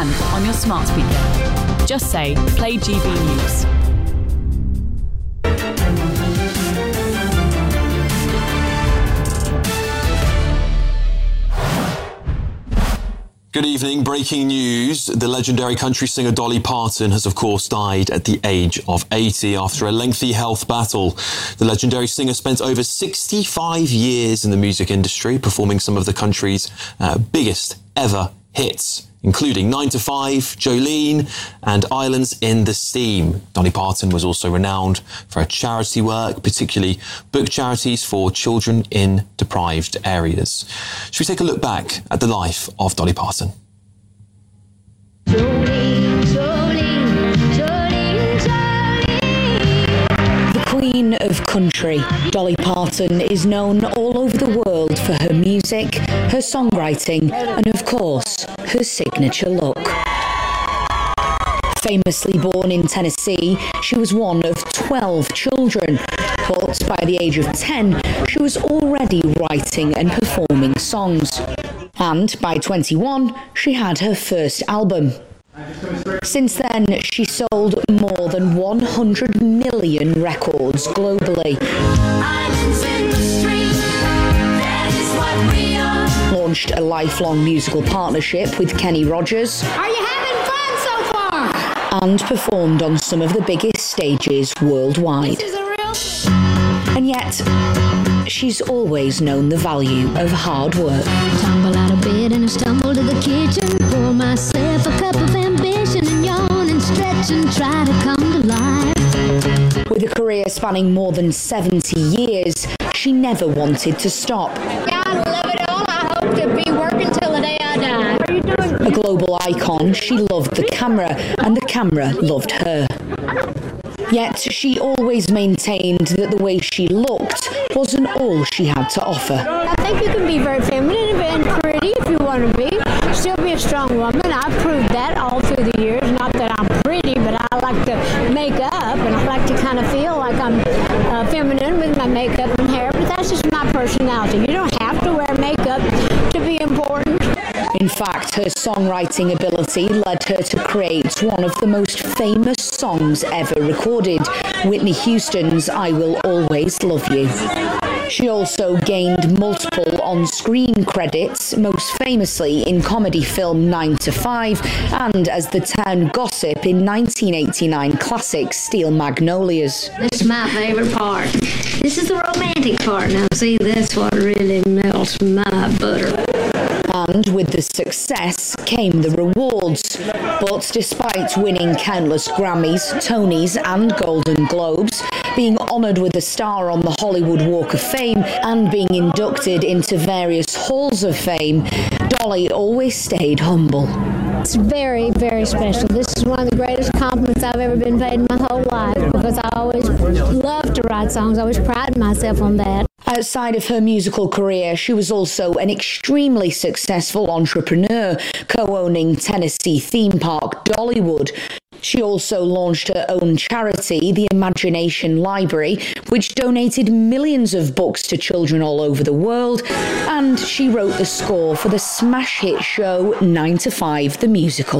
and on your smart speaker. Just say, play GB News. Good evening. Breaking news. The legendary country singer Dolly Parton has, of course, died at the age of 80 after a lengthy health battle. The legendary singer spent over 65 years in the music industry, performing some of the country's biggest ever hits, including 9 to 5, Jolene and Islands in the Steam. Dolly Parton was also renowned for her charity work, particularly book charities for children in deprived areas. Should we take a look back at the life of Dolly Parton? Jolene, Jolene, Jolene, Jolene. The Queen of Country, Dolly Parton, is known all over the world for her music, her songwriting, and of course, her signature look. Famously born in Tennessee, she was one of 12 children, but by the age of 10, she was already writing and performing songs. And by 21, she had her first album. Since then, she sold more than 100 million records globally. Launched a lifelong musical partnership with Kenny Rogers. Are you having fun so far? And performed on some of the biggest stages worldwide. This is a real... And yet, she's always known the value of hard work. Tumble out of bed and I stumble to the kitchen. Pour myself a cup of ambition and yawn and stretch and try to come to life. With a career spanning more than 70 years, she never wanted to stop. Yeah, I love it all. I hope to be working till the day I die. What are you doing? A global icon, she loved the camera, and the camera loved her. Yet she always maintained that the way she looked wasn't all she had to offer. I think you can be very feminine and pretty if you want to be. Still be a strong woman. I've proved that all through the years. Not that I'm pretty, but I like to make up, and I like to kind of feel like I'm feminine with my makeup and hair, but that's just my personality. You don't have to wear makeup to be important. In fact, her songwriting ability led her to create one of the most famous songs ever recorded, Whitney Houston's I Will Always Love You. She also gained multiple on-screen credits, most famously in comedy film 9 to 5 and as the town gossip in 1989 classic Steel Magnolias. This is my favorite part. This is the romantic part. Now see, that's what really melts my butter. And with the success came the rewards. But despite winning countless Grammys, Tonys and Golden Globes, being honoured with a star on the Hollywood Walk of Fame and being inducted into various halls of fame, Dolly always stayed humble. It's very, very special. This is one of the greatest compliments I've ever been paid in my whole life, because I always loved to write songs. I always prided myself on that. Outside of her musical career, she was also an extremely successful entrepreneur, co-owning Tennessee theme park Dollywood. She also launched her own charity, the Imagination Library, which donated millions of books to children all over the world, and she wrote the score for the smash hit show 9 to 5, the musical.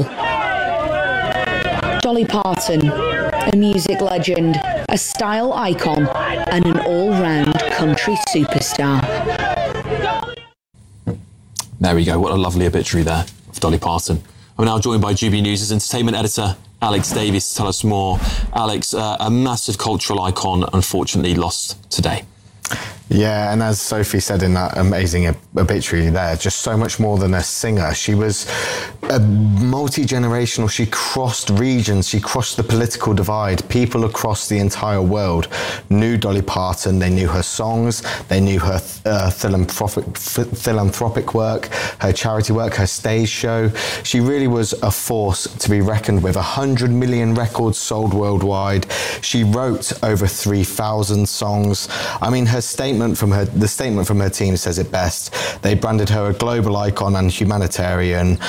Dolly Parton, a music legend, a style icon, and an all-round country superstar. There we go. What a lovely obituary there of Dolly Parton. I'm now joined by GB News' entertainment editor, Alex Davies, to tell us more. Alex, a massive cultural icon, unfortunately lost today. Yeah, and as Sophie said in that amazing obituary there, just so much more than a singer. She was a multi-generational, she crossed regions, she crossed the political divide. People across the entire world knew Dolly Parton, they knew her songs, they knew her philanthropic work, her charity work, her stage show. She really was a force to be reckoned with. 100 million records sold worldwide. She wrote over 3,000 songs. I mean, the statement from her team says it best. They branded her a global icon and humanitarian, known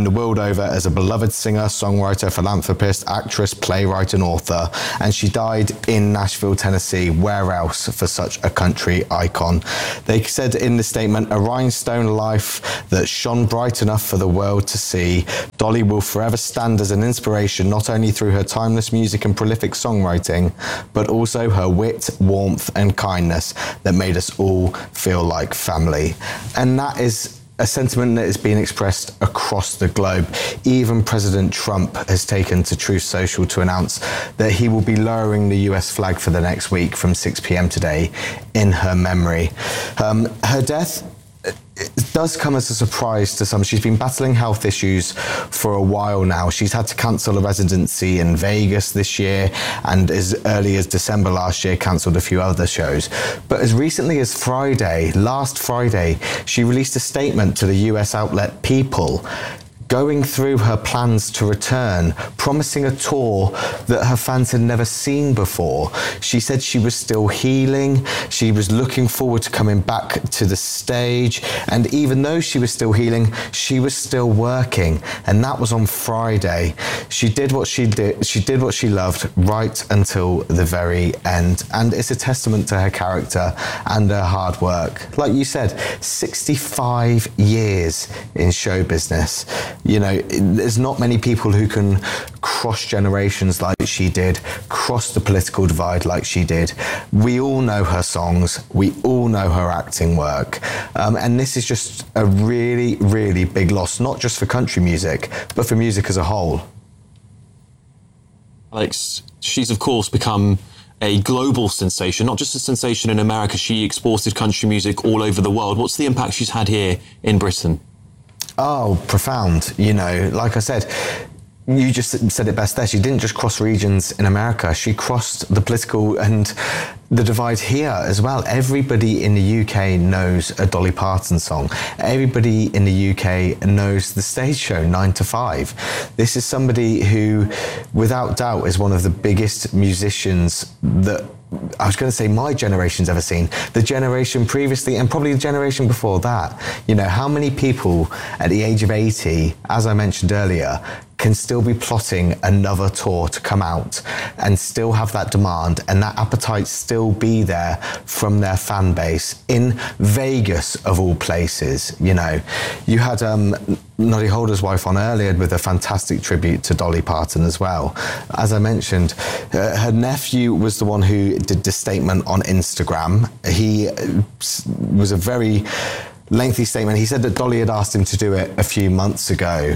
known the world over as a beloved singer, songwriter, philanthropist, actress, playwright, and author. And she died in Nashville, Tennessee. Where else for such a country icon? They said in the statement, a rhinestone life that shone bright enough for the world to see. Dolly will forever stand as an inspiration, not only through her timeless music and prolific songwriting, but also her wit, warmth, and kindness that made us all feel like family. And that is a sentiment that is being expressed across the globe. Even President Trump has taken to Truth Social to announce that he will be lowering the US flag for the next week from 6 p.m. today in her memory. Her death, it does come as a surprise to some. She's been battling health issues for a while now. She's had to cancel a residency in Vegas this year, and as early as December last year, cancelled a few other shows. But as recently as last Friday, she released a statement to the US outlet People, going through her plans to return, promising a tour that her fans had never seen before. She said she was still healing, she was looking forward to coming back to the stage, and even though she was still healing, she was still working, and that was on Friday. She did what she loved right until the very end, and it's a testament to her character and her hard work. Like you said, 65 years in show business. You know, there's not many people who can cross generations like she did, cross the political divide like she did. We all know her songs, we all know her acting work, and this is just a really, really big loss, not just for country music, but for music as a whole. Alex, she's of course become a global sensation, not just a sensation in America. She exported country music all over the world. What's the impact she's had here in Britain? Oh, profound. You know, like I said, you just said it best there. She didn't just cross regions in America. She crossed the political and the divide here as well. Everybody in the UK knows a Dolly Parton song. Everybody in the UK knows the stage show 9 to 5. This is somebody who, without doubt, is one of the biggest musicians that I was going to say my generation's ever seen, the generation previously and probably the generation before that. You know, how many people at the age of 80, as I mentioned earlier, can still be plotting another tour to come out and still have that demand and that appetite still be there from their fan base in Vegas of all places. You know, you had Noddy Holder's wife on earlier with a fantastic tribute to Dolly Parton as well. As I mentioned, her nephew was the one who did the statement on Instagram. He was a very lengthy statement. He said that Dolly had asked him to do it a few months ago,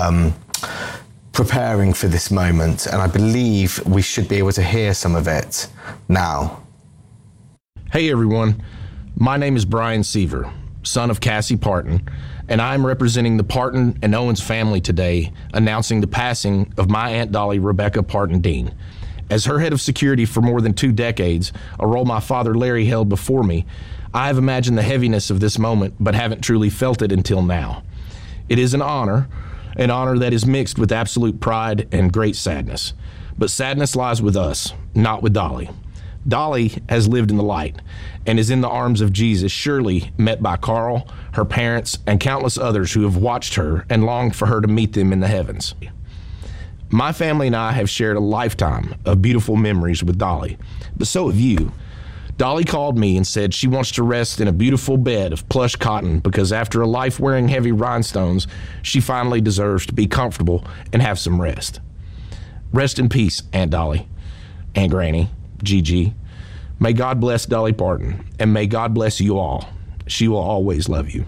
preparing for this moment, and I believe we should be able to hear some of it now. Hey everyone, my name is Brian Seaver, son of Cassie Parton, and I'm representing the Parton and Owens family today, announcing the passing of my Aunt Dolly, Rebecca Parton Dean. As her head of security for more than 2 decades, a role my father Larry held before me, I have imagined the heaviness of this moment, but haven't truly felt it until now. It is an honor that is mixed with absolute pride and great sadness. But sadness lies with us, not with Dolly. Dolly has lived in the light and is in the arms of Jesus, surely met by Carl, her parents, and countless others who have watched her and longed for her to meet them in the heavens. My family and I have shared a lifetime of beautiful memories with Dolly, but so have you. Dolly called me and said she wants to rest in a beautiful bed of plush cotton because after a life wearing heavy rhinestones, she finally deserves to be comfortable and have some rest. Rest in peace, Aunt Dolly, Aunt Granny, Gigi. May God bless Dolly Parton, and may God bless you all. She will always love you.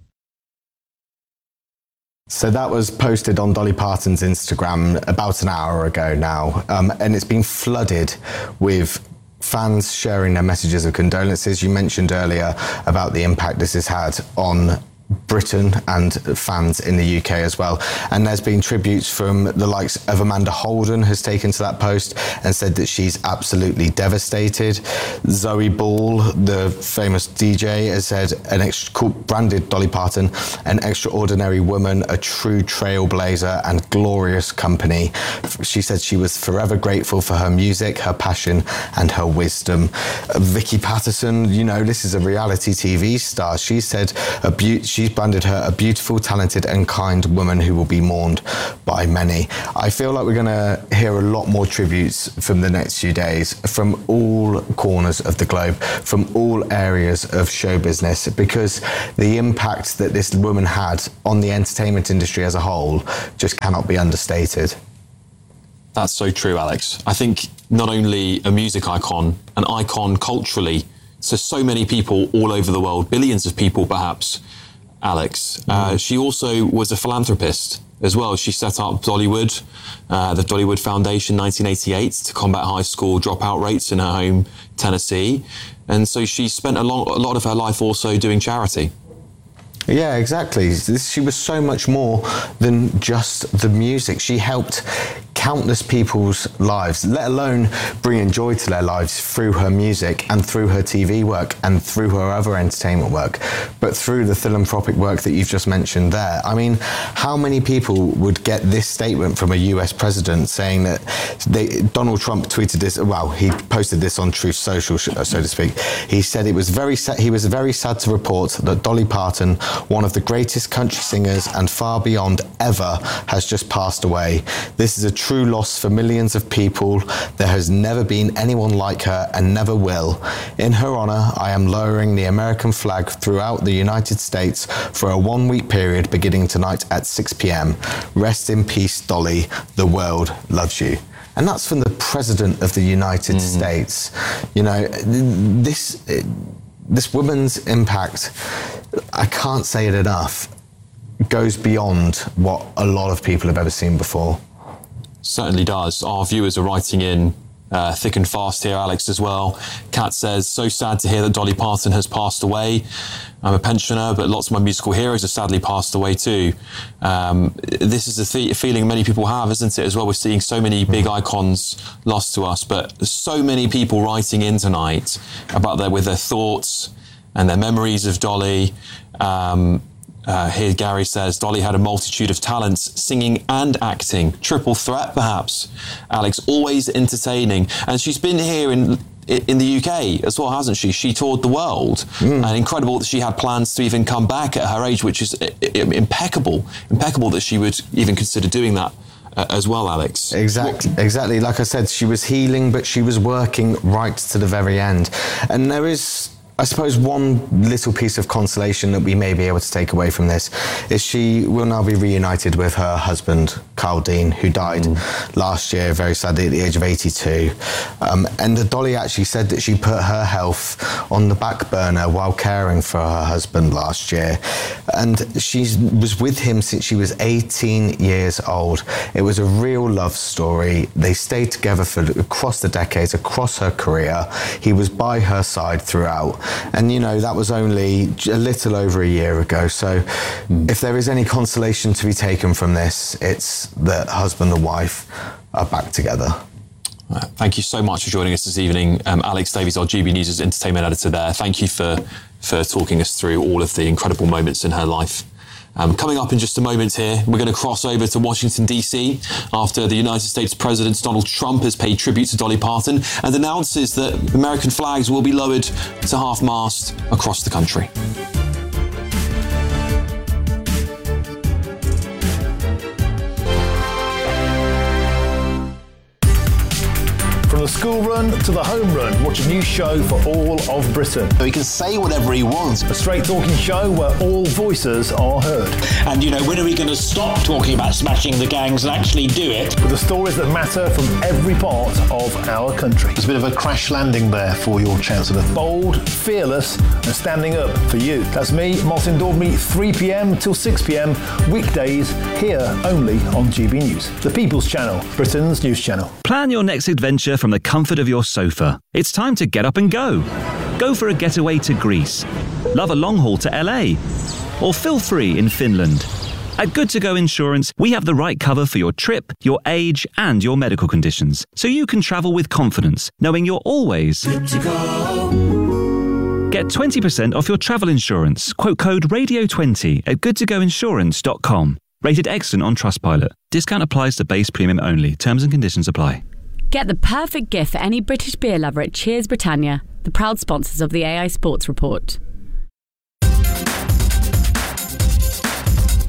So that was posted on Dolly Parton's Instagram about an hour ago now, and it's been flooded with fans sharing their messages of condolences. You mentioned earlier about the impact this has had on Britain and fans in the UK as well. And there's been tributes from the likes of Amanda Holden has taken to that post and said that she's absolutely devastated. Zoe Ball, the famous DJ, has said branded Dolly Parton an extraordinary woman, a true trailblazer and glorious company. She said she was forever grateful for her music, her passion and her wisdom. Vicky Patterson, you know, this is a reality TV star. She said she she's branded her a beautiful, talented and kind woman who will be mourned by many. I feel like we're going to hear a lot more tributes from the next few days from all corners of the globe, from all areas of show business, because the impact that this woman had on the entertainment industry as a whole just cannot be understated. That's so true, Alex. I think not only a music icon, an icon culturally to so many people all over the world, billions of people perhaps, Alex. She also was a philanthropist as well. She set up Dollywood, the Dollywood Foundation, 1988, to combat high school dropout rates in her home Tennessee. And so she spent a lot of her life also doing charity. Yeah, exactly. She was so much more than just the music. She helped countless people's lives, let alone bringing joy to their lives through her music and through her TV work and through her other entertainment work, but through the philanthropic work that you've just mentioned there. I mean, how many people would get this statement from a US president saying that Donald Trump tweeted this, well, he posted this on Truth Social, so to speak. He said he was very sad to report that Dolly Parton, one of the greatest country singers and far beyond ever, has just passed away. This is a true loss for millions of people. There has never been anyone like her and never will. In her honor, I am lowering the American flag throughout the United States for a 1-week period beginning tonight at 6 p.m. Rest in peace, Dolly. The world loves you. And that's from the President of the United States. You know, this woman's impact, I can't say it enough, goes beyond what a lot of people have ever seen before. Certainly does. Our viewers are writing in thick and fast here, Alex, as well. Kat says, so sad to hear that Dolly Parton has passed away. I'm a pensioner, but lots of my musical heroes have sadly passed away too. This is a feeling many people have, isn't it, as well? We're seeing so many big icons lost to us, but there's so many people writing in tonight with their thoughts and their memories of Dolly. Here Gary says, Dolly had a multitude of talents, singing and acting. Triple threat, perhaps. Alex, always entertaining. And she's been here in the UK as well, hasn't she? She toured the world. And incredible that she had plans to even come back at her age, which is impeccable that she would even consider doing that as well, Alex. Exactly. Like I said, she was healing, but she was working right to the very end. And there is, I suppose, one little piece of consolation that we may be able to take away from this is she will now be reunited with her husband, Carl Dean, who died last year, very sadly, at the age of 82. And Dolly actually said that she put her health on the back burner while caring for her husband last year. And she was with him since she was 18 years old. It was a real love story. They stayed together across the decades, across her career. He was by her side throughout. And, you know, that was only a little over a year ago. So if there is any consolation to be taken from this, it's that husband and wife are back together. Thank you so much for joining us this evening. Alex Davies, our GB News' entertainment editor there. Thank you for talking us through all of the incredible moments in her life. Coming up in just a moment here, we're going to cross over to Washington, D.C. after the United States President Donald Trump has paid tribute to Dolly Parton and announces that American flags will be lowered to half-mast across the country. From the school run to the home run, watch a new show for all of Britain. He can say whatever he wants. A straight talking show where all voices are heard. And, you know, when are we going to stop talking about smashing the gangs and actually do it? With the stories that matter from every part of our country. There's a bit of a crash landing there for your Chancellor. Bold, fearless and standing up for you. That's me, Martin Daubney, 3 p.m. till 6 p.m. weekdays, here only on GB News. The People's Channel, Britain's news channel. Plan your next adventure from the comfort of your sofa. It's time to get up and go. Go for a getaway to Greece. Love a long haul to LA. Or feel free in Finland. At Good To Go Insurance, we have the right cover for your trip, your age, and your medical conditions, so you can travel with confidence, knowing you're always good to go. Get 20% off your travel insurance. Quote code RADIO20 at goodtogoinsurance.com. Rated excellent on Trustpilot. Discount applies to base premium only. Terms and conditions apply. Get the perfect gift for any British beer lover at Cheers Britannia, the proud sponsors of the AI Sports Report.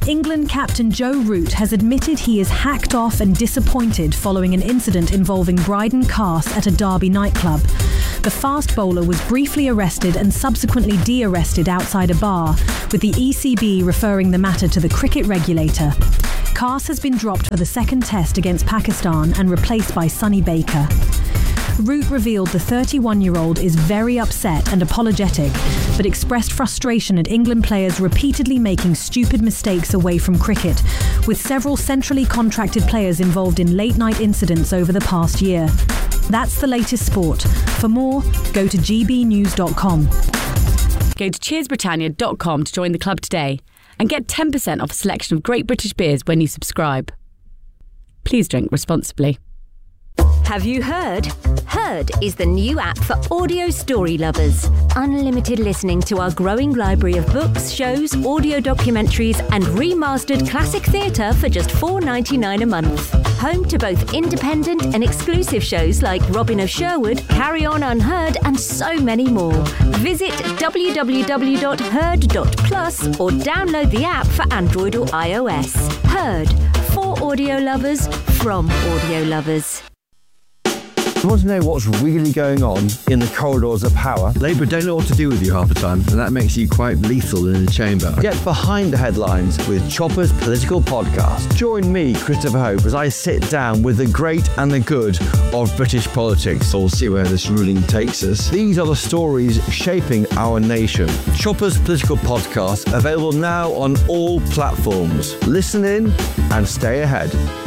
England captain Joe Root has admitted he is hacked off and disappointed following an incident involving Bryden Carse at a Derby nightclub. The fast bowler was briefly arrested and subsequently de-arrested outside a bar, with the ECB referring the matter to the cricket regulator. Carse has been dropped for the second test against Pakistan and replaced by Sonny Baker. Root revealed the 31-year-old is very upset and apologetic, but expressed frustration at England players repeatedly making stupid mistakes away from cricket, with several centrally contracted players involved in late-night incidents over the past year. That's the latest sport. For more, go to gbnews.com. Go to cheersbritannia.com to join the club today and get 10% off a selection of great British beers when you subscribe. Please drink responsibly. Have you heard? Heard is the new app for audio story lovers. Unlimited listening to our growing library of books, shows, audio documentaries and remastered classic theatre for just $4.99 a month. Home to both independent and exclusive shows like Robin of Sherwood, Carry On Unheard and so many more. Visit www.heard.plus or download the app for Android or iOS. Heard, for audio lovers, from audio lovers. You want to know what's really going on in the corridors of power? Labour don't know what to do with you half the time, and that makes you quite lethal in the chamber. Get behind the headlines with Chopper's Political Podcast. Join me, Christopher Hope, as I sit down with the great and the good of British politics. We'll see where this ruling takes us. These are the stories shaping our nation. Chopper's Political Podcast, available now on all platforms. Listen in and stay ahead.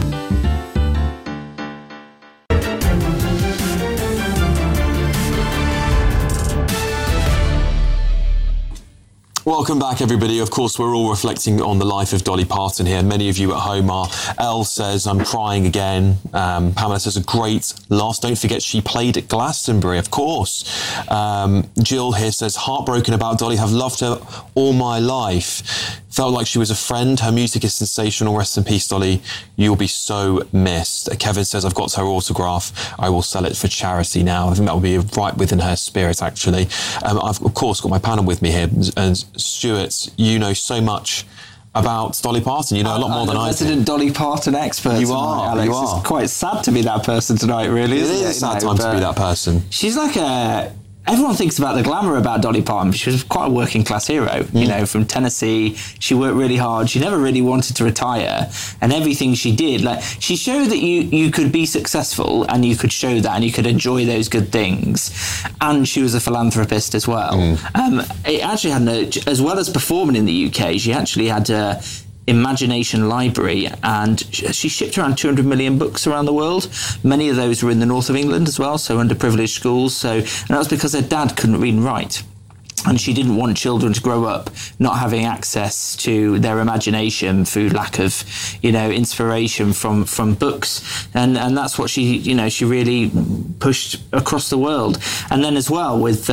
Welcome back, everybody. Of course, we're all reflecting on the life of Dolly Parton here. Many of you at home are. Elle says, I'm crying again. Pamela says, a great loss. Don't forget she played at Glastonbury, of course. Jill here says, heartbroken about Dolly. Have loved her all my life. Felt like she was a friend. Her music is sensational. Rest in peace, Dolly. You'll be so missed. Kevin says, I've got her autograph. I will sell it for charity now. I think that would be right within her spirit, actually. I've, of course, got my panel with me here. And Stuart, you know so much about Dolly Parton. You know a lot more than I do. Resident Dolly Parton expert. You are, Alex. you are. It's quite sad to be that person tonight, really. It is a sad time to be that person. She's like everyone thinks about the glamour about Dolly Parton, but she was quite a working class hero, you know, from Tennessee. She worked really hard. She never really wanted to retire, and everything she did, like, she showed that you could be successful and you could show that and you could enjoy those good things. And she was a philanthropist as well. It actually had as well as performing in the UK, she actually had Imagination Library, and she shipped around 200 million books around the world. Many of those were in the north of England as well, so underprivileged schools. And that was because her dad couldn't read and write. And she didn't want children to grow up not having access to their imagination through lack of, inspiration from books. And that's what she really pushed across the world. And then as well with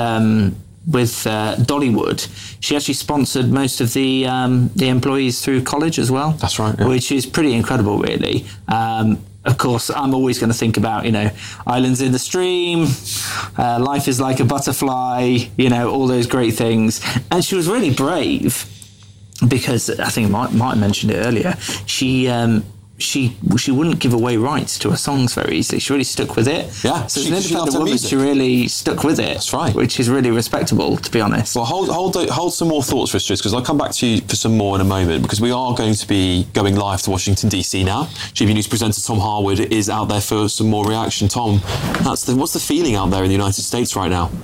Dollywood, she actually sponsored most of the employees through college as well. That's right. Yeah. Which is pretty incredible, really. Of course, I'm always going to think about, Islands in the Stream, Life is Like a Butterfly, all those great things. And she was really brave because, I think I might have mentioned it earlier, she wouldn't give away rights to her songs very easily. She really stuck with it. Yeah. So as an independent woman, she really stuck with it. That's right. Which is really respectable, to be honest. Well, hold some more thoughts for us, because I'll come back to you for some more in a moment, because we are going to be going live to Washington, D.C. now. GB News presenter Tom Harwood is out there for some more reaction. Tom, what's the feeling out there in the United States right now?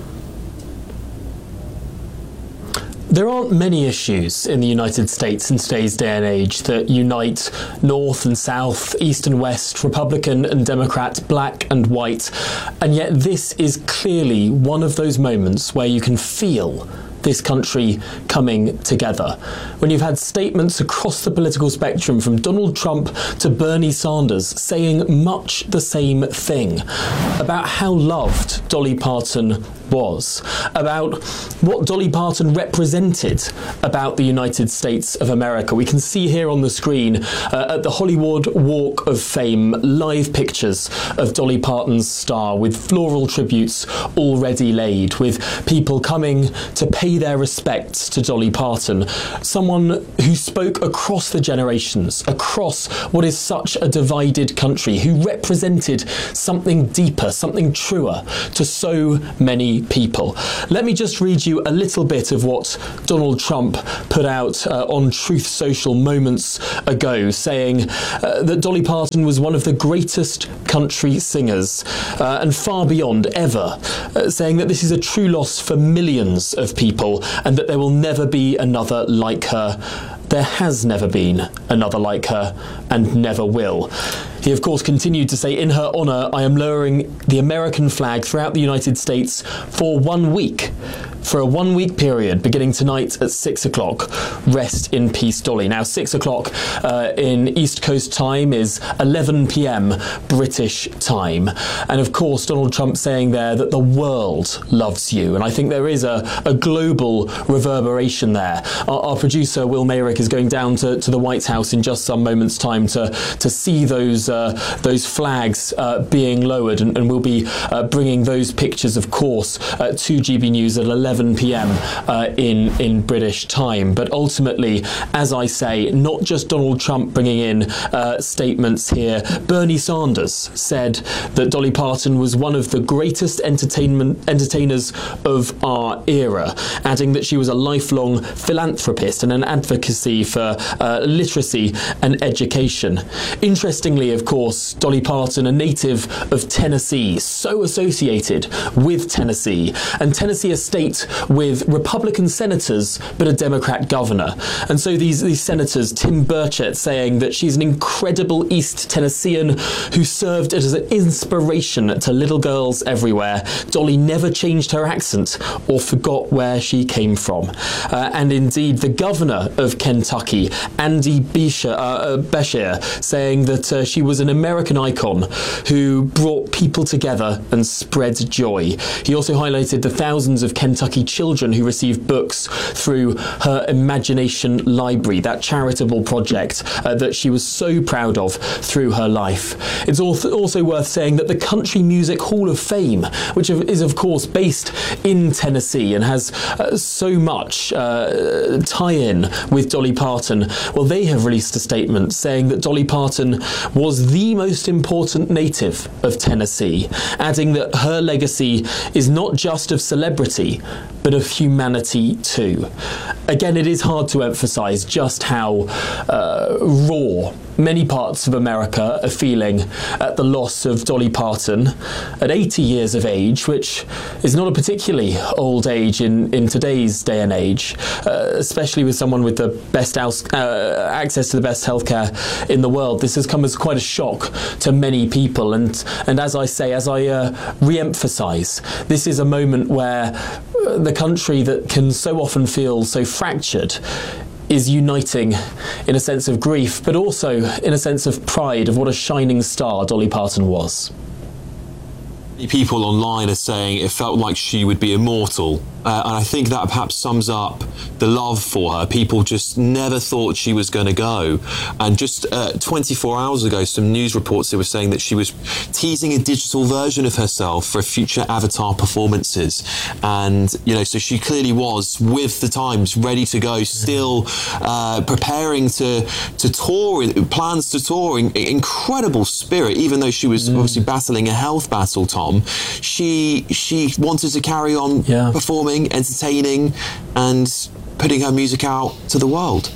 There aren't many issues in the United States in today's day and age that unite North and South, East and West, Republican and Democrat, black and white. And yet this is clearly one of those moments where you can feel this country coming together. When you've had statements across the political spectrum from Donald Trump to Bernie Sanders saying much the same thing about how loved Dolly Parton was, about what Dolly Parton represented about the United States of America. We can see here on the screen at the Hollywood Walk of Fame live pictures of Dolly Parton's star with floral tributes already laid, with people coming to pay their respects to Dolly Parton, someone who spoke across the generations, across what is such a divided country, who represented something deeper, something truer to so many people. Let me just read you a little bit of what Donald Trump put out on Truth Social moments ago, saying that Dolly Parton was one of the greatest country singers and far beyond ever, saying that this is a true loss for millions of people and that there will never be another like her. There has never been another like her and never will. He, of course, continued to say, in her honour, I am lowering the American flag throughout the United States for 1 week. For a 1 week period, beginning tonight at 6 o'clock. Rest in peace, Dolly. Now, 6 o'clock in East Coast time is 11 p.m. British time. And of course, Donald Trump saying there that the world loves you. And I think there is a global reverberation there. Our producer, Will Mayrick, is going down to the White House in just some moments' time to see those flags being lowered. And we'll be bringing those pictures, of course, to GB News at 11 p.m. In British time. But ultimately, as I say, not just Donald Trump bringing in statements here. Bernie Sanders said that Dolly Parton was one of the greatest entertainers of our era, adding that she was a lifelong philanthropist and an advocacy for literacy and education. Interestingly, of course, Dolly Parton, a native of Tennessee, so associated with Tennessee, and Tennessee, a state with Republican senators but a Democrat governor. And so these senators, Tim Burchett, saying that she's an incredible East Tennessean who served as an inspiration to little girls everywhere. Dolly never changed her accent or forgot where she came from. And indeed, the governor of Kentucky, Andy Beshear, saying that she was an American icon who brought people together and spread joy. He also highlighted the thousands of Kentucky children who received books through her Imagination Library, that charitable project that she was so proud of through her life. It's also worth saying that the Country Music Hall of Fame, which is of course based in Tennessee and has so much tie-in with Dolly Parton, well, they have released a statement saying that Dolly Parton was the most important native of Tennessee, adding that her legacy is not just of celebrity, but of humanity too. Again, it is hard to emphasise just how raw many parts of America are feeling at the loss of Dolly Parton at 80 years of age, which is not a particularly old age in today's day and age, especially with someone with the best access to the best healthcare in the world. This has come as quite a shock to many people, and as I say, as I re-emphasise, this is a moment where the country that can so often feel so fractured is uniting in a sense of grief, but also in a sense of pride of what a shining star Dolly Parton was. People online are saying it felt like she would be immortal. And I think that perhaps sums up the love for her. People just never thought she was going to go. And just 24 hours ago, some news reports that were saying that she was teasing a digital version of herself for future Avatar performances. And, you know, so she clearly was with the times, ready to go, still preparing to tour, plans to tour, incredible spirit, even though she was obviously battling a health battle, Tom. She wanted to carry on performing, entertaining, and putting her music out to the world.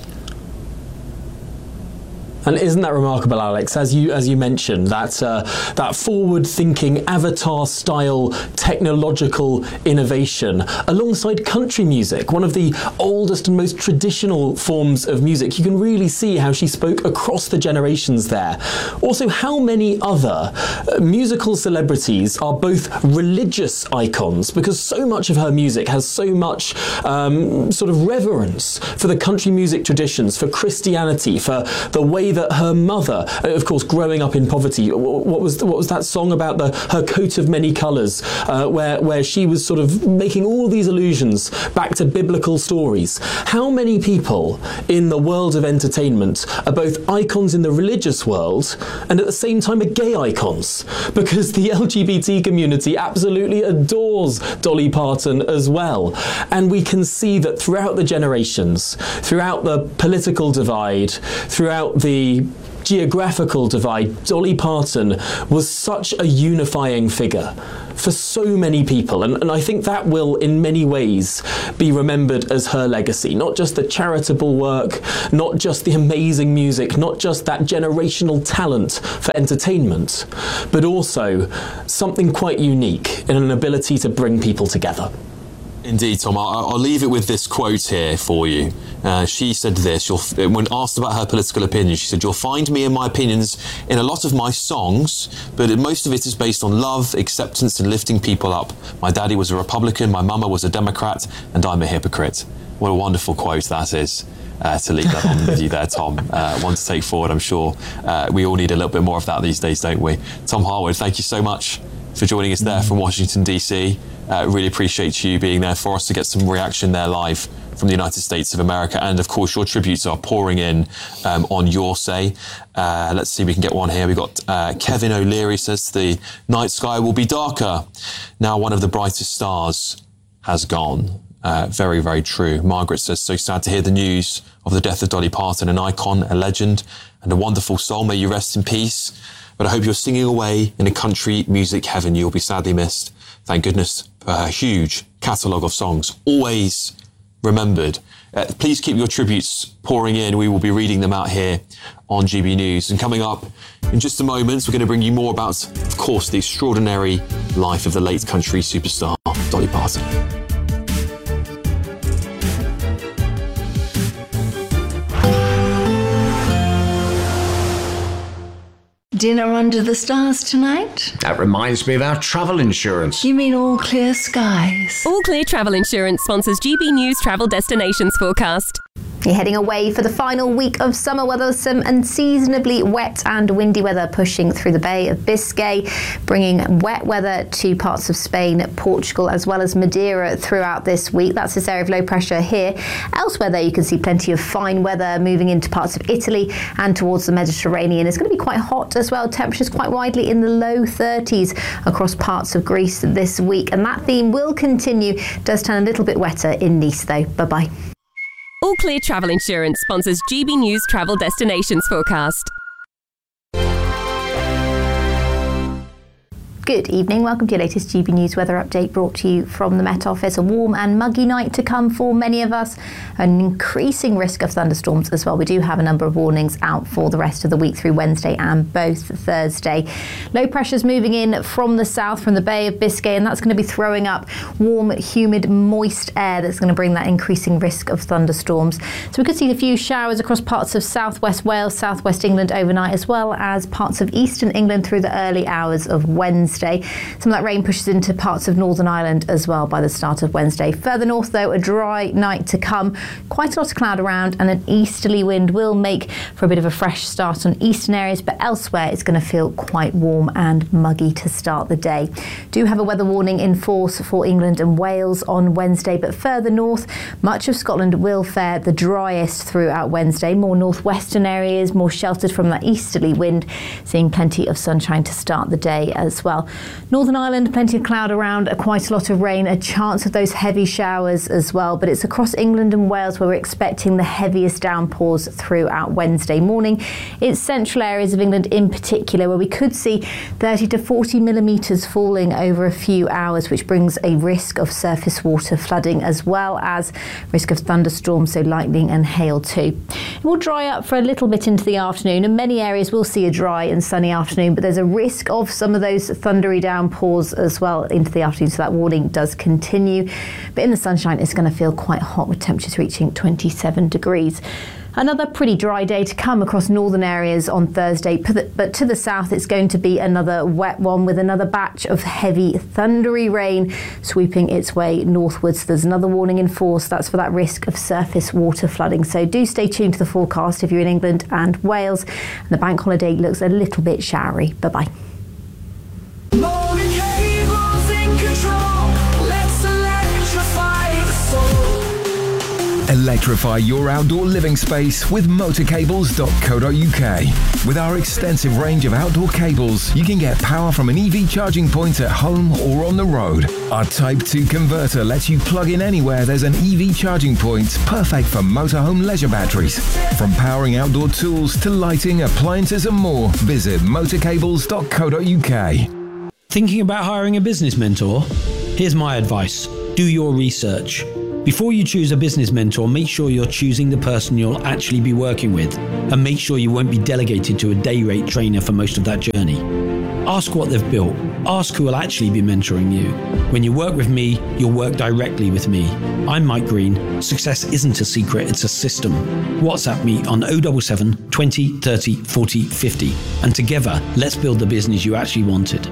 And isn't that remarkable, Alex? As you mentioned, that forward-thinking Avatar-style technological innovation, alongside country music, one of the oldest and most traditional forms of music. You can really see how she spoke across the generations there. Also, how many other musical celebrities are both religious icons, because so much of her music has so much sort of reverence for the country music traditions, for Christianity, for the way that her mother, of course, growing up in poverty, what was that song about her coat of many colours, where she was sort of making all these allusions back to biblical stories. How many people in the world of entertainment are both icons in the religious world and at the same time are gay icons? Because the LGBT community absolutely adores Dolly Parton as well. And we can see that throughout the generations, throughout the political divide, throughout the geographical divide, Dolly Parton was such a unifying figure for so many people, and I think that will in many ways be remembered as her legacy. Not just the charitable work, not just the amazing music, not just that generational talent for entertainment, but also something quite unique in an ability to bring people together. Indeed, Tom. I'll leave it with this quote here for you. She said this, when asked about her political opinion, she said, "You'll find me and my opinions in a lot of my songs, but most of it is based on love, acceptance and lifting people up. My daddy was a Republican, my mama was a Democrat, and I'm a hypocrite." What a wonderful quote that is. To leave that on with you there, Tom. One to take forward, I'm sure. We all need a little bit more of that these days, don't we? Tom Harwood, thank you so much for joining us there from Washington, DC. Really appreciate you being there for us to get some reaction there live from the United States of America. And of course, your tributes are pouring in on Your Say. Let's see if we can get one here. We've got Kevin O'Leary says the night sky will be darker. Now one of the brightest stars has gone. Very, very true. Margaret says, so sad to hear the news of the death of Dolly Parton, an icon, a legend, and a wonderful soul. May you rest in peace. But I hope you're singing away in a country music heaven. You'll be sadly missed. Thank goodness for her huge catalogue of songs, always remembered. Please keep your tributes pouring in. We will be reading them out here on GB News. And coming up in just a moment, we're going to bring you more about, of course, the extraordinary life of the late country superstar, Dolly Parton. Dinner under the stars tonight? That reminds me of our travel insurance. You mean All Clear Skies? All Clear Travel Insurance sponsors GB News Travel Destinations Forecast. You're heading away for the final week of summer weather, some unseasonably wet and windy weather pushing through the Bay of Biscay, bringing wet weather to parts of Spain, Portugal, as well as Madeira throughout this week. That's this area of low pressure here. Elsewhere there, you can see plenty of fine weather moving into parts of Italy and towards the Mediterranean. It's going to be quite hot as well. Temperatures quite widely in the low 30s across parts of Greece this week. And that theme will continue. Does turn a little bit wetter in Nice though. Bye-bye. All Clear Travel Insurance sponsors GB News Travel Destinations Forecast. Good evening. Welcome to your latest GB News weather update brought to you from the Met Office. A warm and muggy night to come for many of us. An increasing risk of thunderstorms as well. We do have a number of warnings out for the rest of the week through Wednesday and both Thursday. Low pressure's moving in from the south, from the Bay of Biscay, and that's going to be throwing up warm, humid, moist air that's going to bring that increasing risk of thunderstorms. So we could see a few showers across parts of southwest Wales, southwest England overnight, as well as parts of eastern England through the early hours of Wednesday. Some of that rain pushes into parts of Northern Ireland as well by the start of Wednesday. Further north, though, a dry night to come. Quite a lot of cloud around, and an easterly wind will make for a bit of a fresh start on eastern areas, but elsewhere it's going to feel quite warm and muggy to start the day. Do have a weather warning in force for England and Wales on Wednesday, but further north, much of Scotland will fare the driest throughout Wednesday. More northwestern areas, more sheltered from that easterly wind, seeing plenty of sunshine to start the day as well. Northern Ireland, plenty of cloud around, quite a lot of rain, a chance of those heavy showers as well, but it's across England and Wales where we're expecting the heaviest downpours throughout Wednesday morning. It's central areas of England in particular where we could see 30 to 40 millimetres falling over a few hours, which brings a risk of surface water flooding as well as risk of thunderstorms, so lightning and hail too. It will dry up for a little bit into the afternoon, and many areas will see a dry and sunny afternoon, but there's a risk of some of those thundery downpours as well into the afternoon, so that warning does continue. But in the sunshine, it's going to feel quite hot with temperatures reaching 27 degrees. Another pretty dry day to come across northern areas on Thursday, but to the south it's going to be another wet one with another batch of heavy thundery rain sweeping its way northwards. There's another warning in force, that's for that risk of surface water flooding. So do stay tuned to the forecast if you're in England and Wales. And the bank holiday looks a little bit showery. Bye-bye. Electrify your outdoor living space with motorcables.co.uk. With our extensive range of outdoor cables, you can get power from an EV charging point at home or on the road. Our Type 2 converter lets you plug in anywhere there's an EV charging point, perfect for motorhome leisure batteries. From powering outdoor tools to lighting, appliances and more, visit motorcables.co.uk. Thinking about hiring a business mentor? Here's my advice. Do your research. Before you choose a business mentor, make sure you're choosing the person you'll actually be working with, and make sure you won't be delegated to a day rate trainer for most of that journey. Ask what they've built. Ask who will actually be mentoring you. When you work with me, you'll work directly with me. I'm Mike Green. Success isn't a secret, it's a system. WhatsApp me on 077 20 30 40 50, and together, let's build the business you actually wanted.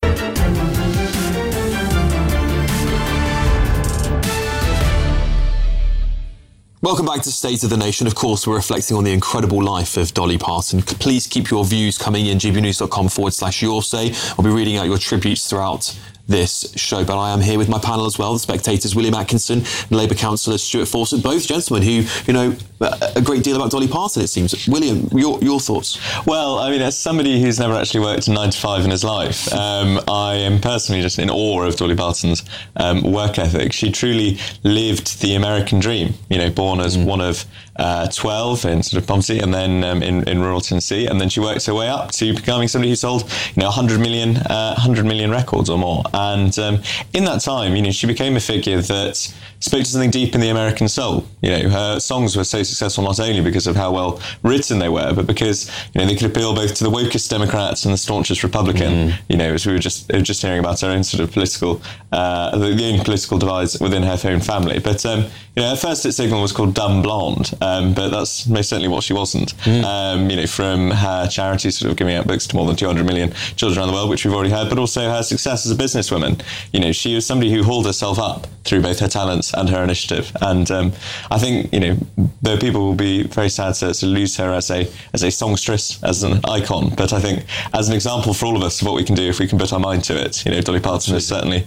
Welcome back to State of the Nation. Of course, we're reflecting on the incredible life of Dolly Parton. Please keep your views coming in, gbnews.com/your say. I'll be reading out your tributes throughout this show, but I am here with my panel as well, the Spectators, William Atkinson and Labour councillor Stuart Fawcett, both gentlemen who, you know, a great deal about Dolly Parton, it seems. William, your thoughts? Well, I mean, as somebody who's never actually worked a 9 to 5 in his life, I am personally just in awe of Dolly Parton's work ethic. She truly lived the American dream, you know, born as one of 12 in sort of poverty, and then in rural Tennessee, and then she worked her way up to becoming somebody who sold, you know, 100 million records or more. And in that time, you know, she became a figure that spoke to something deep in the American soul. You know, her songs were so successful not only because of how well written they were, but because, you know, they could appeal both to the wokest Democrats and the staunchest Republican. You know, as we were just hearing about her own sort of political, the own political divides within her own family. But you know, her first hit signal was called "Dumb Blonde," but that's most certainly what she wasn't. You know, from her charity sort of giving out books to more than 200 million children around the world, which we've already heard, but also her success as a businesswoman. You know, she was somebody who hauled herself up through both her talents and her initiative. And I think, you know, the people will be very sad to lose her as a songstress, as an icon. But I think as an example for all of us of what we can do if we can put our mind to it, you know, Dolly Parton is certainly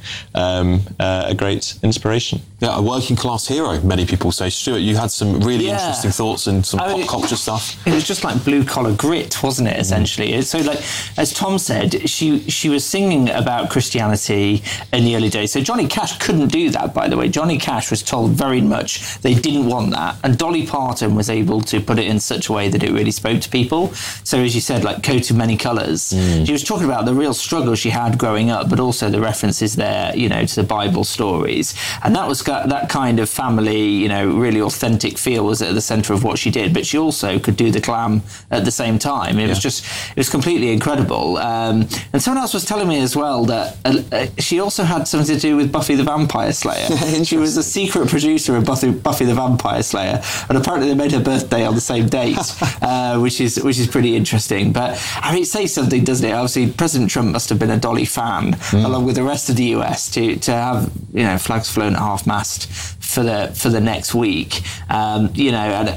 a great inspiration. Yeah, a working class hero, many people say. Stuart, you had some really interesting thoughts and some pop culture stuff. It was just like blue collar grit, wasn't it, essentially? So, like, as Tom said, she was singing about Christianity in the early days. So Johnny Cash couldn't do that, by the way. Johnny Cash was told very much they didn't want that. And Dolly Parton was able to put it in such a way that it really spoke to people. So, as you said, like coat of many colours. She was talking about the real struggle she had growing up, but also the references there, you know, to the Bible stories. And that was that kind of family, you know, really authentic feel was at the centre of what she did. But she also could do the glam at the same time. It was completely incredible. And someone else was telling me as well that she also had something to do with Buffy the Vampire Slayer. She was a secret producer of Buffy the Vampire Slayer, and apparently they made her birthday on the same date, which is pretty interesting. But I mean, it says something, doesn't it? Obviously, President Trump must have been a Dolly fan, along with the rest of the US, to have, you know, flags flown at half-mast for the next week. You know, and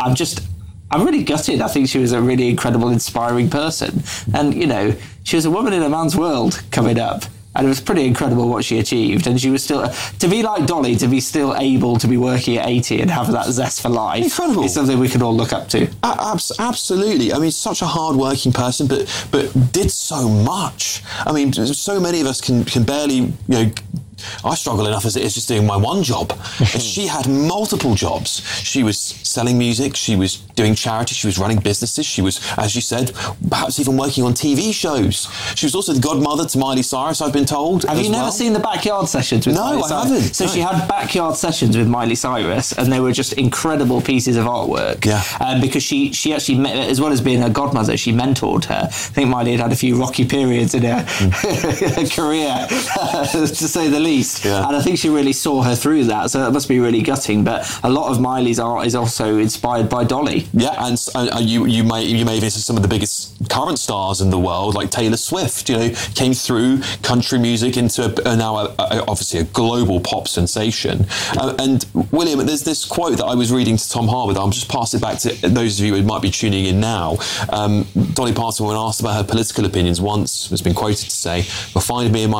I'm really gutted. I think she was a really incredible, inspiring person. And, you know, she was a woman in a man's world coming up. And it was pretty incredible what she achieved. And she was still, to be like Dolly, to be still able to be working at 80 and have that zest for life. Incredible. It's something we can all look up to. Absolutely. I mean, such a hard-working person, but did so much. I mean, so many of us can barely, you know, I struggle enough as it is just doing my one job. And she had multiple jobs. She was selling music, she was doing charity, she was running businesses, she was, as you said, perhaps even working on TV shows. She was also the godmother to Miley Cyrus, I've been told. Have you never seen the Backyard Sessions with Miley Cyrus? No, I haven't. So she had Backyard Sessions with Miley Cyrus, and they were just incredible pieces of artwork. Yeah. Because she actually, as well as being her godmother, she mentored her. I think Miley had a few rocky periods in her career, to say the least. least. And I think she really saw her through that, so that must be really gutting. But a lot of Miley's art is also inspired by Dolly. Yeah, and you may have visited some of the biggest current stars in the world, like Taylor Swift. You know, came through country music into now obviously a global pop sensation. And William, there's this quote that I was reading to Tom Harwood. I'll just pass it back to those of you who might be tuning in now. Dolly Parton, when asked about her political opinions, once has been quoted to say, "You'll find me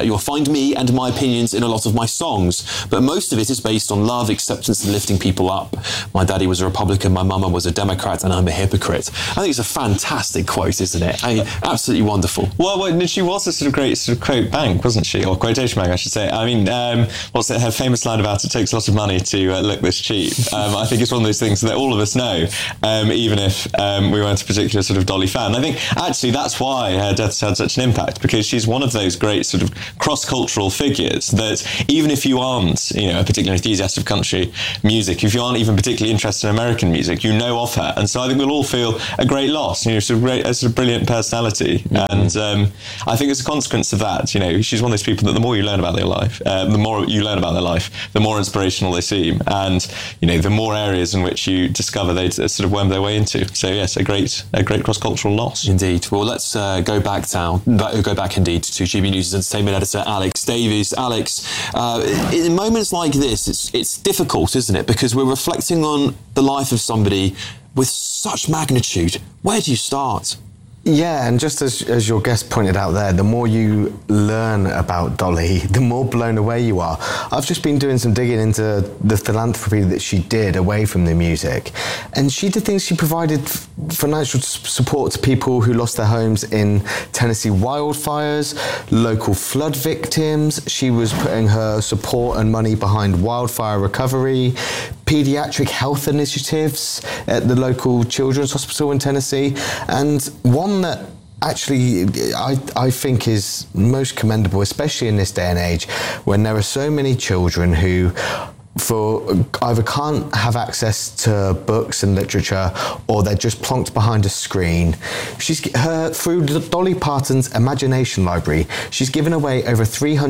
and my opinions in a lot of my songs, but most of it is based on love, acceptance, and lifting people up. My daddy was a Republican, my mama was a Democrat, and I'm a hypocrite." I think it's a fantastic quote, isn't it? I mean, absolutely wonderful. Well, she was a sort of great sort of quote bank, wasn't she? Or quotation bank, I should say. I mean, what's it? Her famous line about it takes a lot of money to look this cheap. I think it's one of those things that all of us know, even if we weren't a particular sort of Dolly fan. I think actually that's why her death's had such an impact, because she's one of those great sort of cross-cultural figures that even if you aren't, you know, a particular enthusiast of country music, if you aren't even particularly interested in American music, you know of her. And so I think we'll all feel a great loss. You know, she's a sort of brilliant personality. And I think as a consequence of that, you know, she's one of those people that the more you learn about their life, the more you learn about their life, the more inspirational they seem. And, you know, the more areas in which you discover they sort of worm their way into. So yes, a great cross-cultural loss. Indeed. Well, let's go back indeed to GB News' entertainment editor, Alex Davies. Alex, in moments like this, it's difficult, isn't it? Because we're reflecting on the life of somebody with such magnitude. Where do you start? Yeah, and just as your guest pointed out there, the more you learn about Dolly, the more blown away you are. I've just been doing some digging into the philanthropy that she did away from the music, and she did things. She provided financial support to people who lost their homes in Tennessee wildfires, local flood victims. She was putting her support and money behind wildfire recovery, pediatric health initiatives at the local children's hospital in Tennessee, and one that actually I think is most commendable, especially in this day and age when there are so many children who either can't have access to books and literature, or they're just plonked behind a screen. Through Dolly Parton's Imagination Library, she's given away over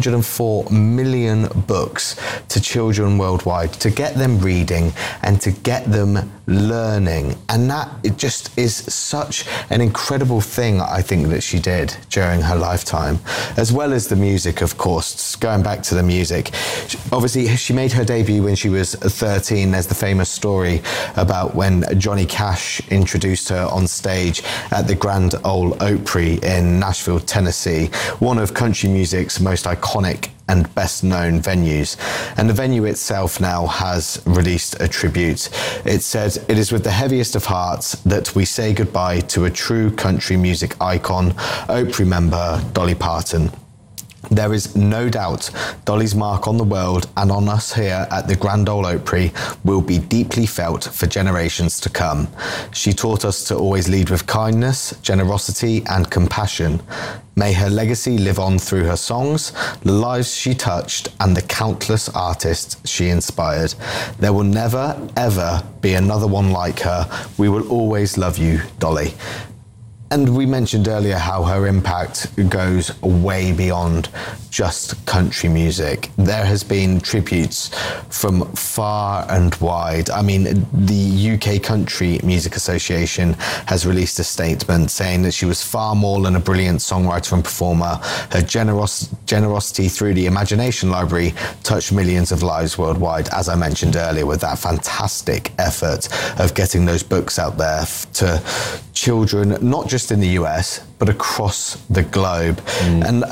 304 million books to children worldwide to get them reading and to get them learning. And that it just is such an incredible thing, I think, that she did during her lifetime, as well as the music, of course. Going back to the music, obviously she made her debut when she was 13. There's the famous story about when Johnny Cash introduced her on stage at the Grand Ole Opry in Nashville, Tennessee, one of country music's most iconic and best known venues. And the venue itself now has released a tribute. It said, "It is with the heaviest of hearts that we say goodbye to a true country music icon, Opry member Dolly Parton. There is no doubt Dolly's mark on the world and on us here at the Grand Ole Opry will be deeply felt for generations to come. She taught us to always lead with kindness, generosity, and compassion. May her legacy live on through her songs, the lives she touched, and the countless artists she inspired. There will never, ever be another one like her. We will always love you, Dolly." And we mentioned earlier how her impact goes way beyond just country music. There has been tributes from far and wide. I mean, the UK Country Music Association has released a statement saying that she was far more than a brilliant songwriter and performer. Her generosity through the Imagination Library touched millions of lives worldwide, as I mentioned earlier, with that fantastic effort of getting those books out there to children, not just in the US, but across the globe. And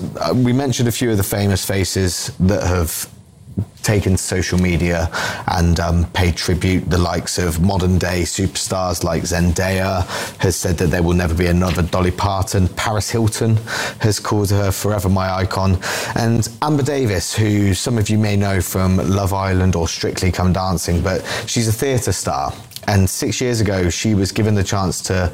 we mentioned a few of the famous faces that have taken to social media and paid tribute. The likes of modern day superstars like Zendaya has said that there will never be another Dolly Parton. Paris Hilton has called her forever my icon. And Amber Davis, who some of you may know from Love Island or Strictly Come Dancing, but she's a theatre star. And 6 years ago, she was given the chance to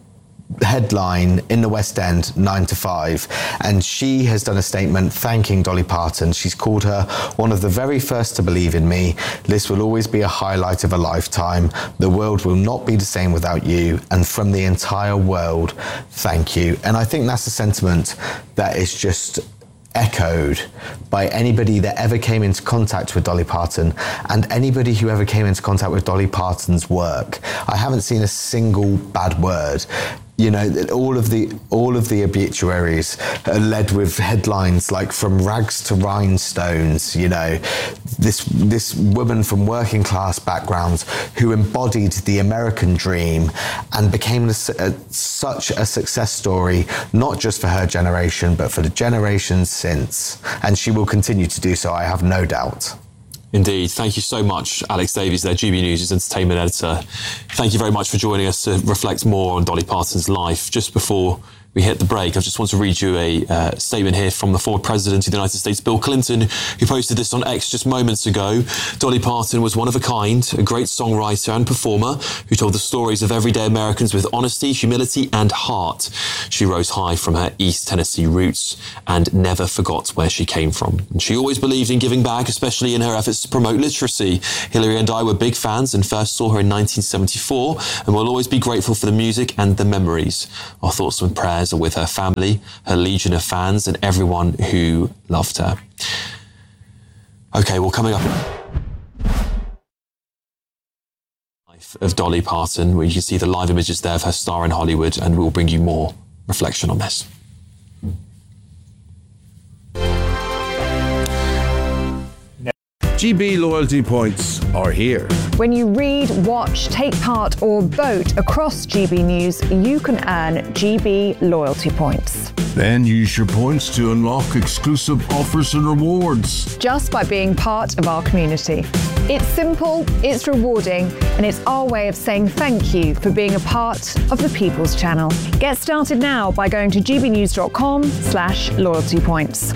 headline in the West End 9 to 5, and she has done a statement thanking Dolly Parton. She's called her one of the very first to believe in me. This will always be a highlight of a lifetime. The world will not be the same without you, and from the entire world, thank you. And I think that's a sentiment that is just echoed by anybody that ever came into contact with Dolly Parton and anybody who ever came into contact with Dolly Parton's work. I haven't seen a single bad word. You know, all of the obituaries are led with headlines like "From rags to rhinestones." You know, this woman from working class backgrounds who embodied the American dream and became such a success story, not just for her generation, but for the generations since. And she will continue to do so, I have no doubt. Indeed. Thank you so much, Alex Davies, there, GB News' entertainment editor. Thank you very much for joining us to reflect more on Dolly Parton's life. Just before we hit the break, I just want to read you a statement here from the former President of the United States, Bill Clinton, who posted this on X just moments ago. Dolly Parton was one of a kind, a great songwriter and performer who told the stories of everyday Americans with honesty, humility and heart. She rose high from her East Tennessee roots and never forgot where she came from. And she always believed in giving back, especially in her efforts to promote literacy. Hillary and I were big fans and first saw her in 1974 and will always be grateful for the music and the memories. Our thoughts and prayers are with her family, her legion of fans, and everyone who loved her. Okay, well, coming up, life of Dolly Parton, where you can see the live images there of her star in Hollywood, and we'll bring you more reflection on this. GB loyalty points are here. When you read, watch, take part or vote across GB News, you can earn GB loyalty points. Then use your points to unlock exclusive offers and rewards. Just by being part of our community. It's simple, it's rewarding, and it's our way of saying thank you for being a part of the People's Channel. Get started now by going to gbnews.com/loyalty points.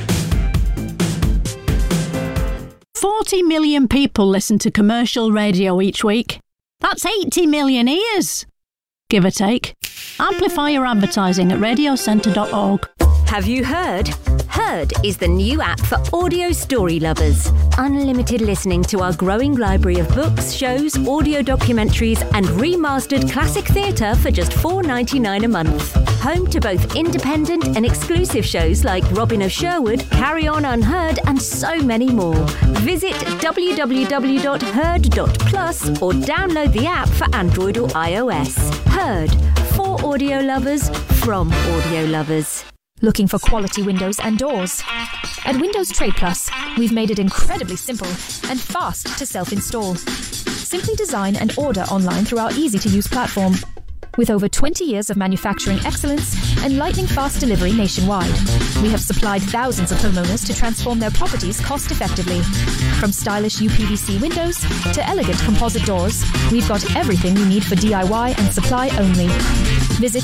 40 million people listen to commercial radio each week. That's 80 million ears, give or take. Amplify your advertising at radiocentre.org. Have you heard? Heard is the new app for audio story lovers. Unlimited listening to our growing library of books, shows, audio documentaries and remastered classic theatre for just $4.99 a month. Home to both independent and exclusive shows like Robin of Sherwood, Carry On Unheard and so many more. Visit www.heard.plus or download the app for Android or iOS. Heard, for audio lovers, from audio lovers. Looking for quality windows and doors? At Windows Trade Plus, we've made it incredibly simple and fast to self-install. Simply design and order online through our easy-to-use platform. With over 20 years of manufacturing excellence and lightning-fast delivery nationwide, we have supplied thousands of homeowners to transform their properties cost-effectively. From stylish UPVC windows to elegant composite doors, we've got everything you need for DIY and supply only. Visit